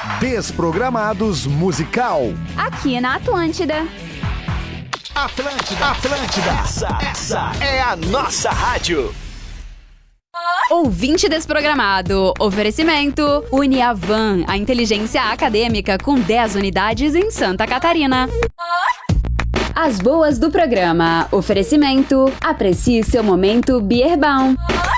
Desprogramados Musical. Aqui na Atlântida. Atlântida. Essa é a nossa rádio. Ouvinte desprogramado. Oferecimento Uniavan, a inteligência acadêmica com 10 unidades em Santa Catarina. As boas do programa. Oferecimento. Aprecie seu momento Beerbaum.